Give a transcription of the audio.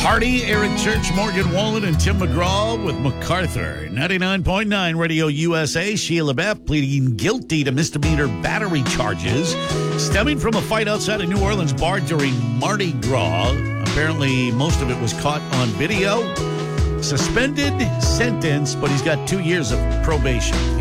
Hardy, Eric Church, Morgan Wallen, and Tim McGraw with MacArthur. 99.9 Radio USA. Sheila Beth pleading guilty to misdemeanor battery charges stemming from a fight outside a New Orleans bar during Mardi Gras. Apparently, most of it was caught on video. Suspended sentence, but he's got 2 years of probation.